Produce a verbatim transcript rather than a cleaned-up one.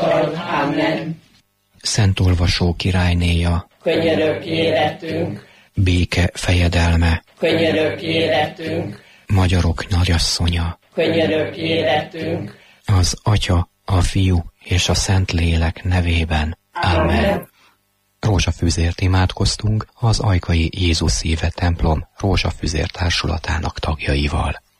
által. Amen. Szent olvasó királynéja, Könyörögj életünk, béke fejedelme, könyörögj életünk, magyarok nagyasszonya, könyörögj életünk. az Atya, a Fiú és a Szent Lélek nevében. Amen. Rózsafüzért imádkoztunk az Ajkai Jézus Szíve templom rózsafüzér társulatának tagjaival.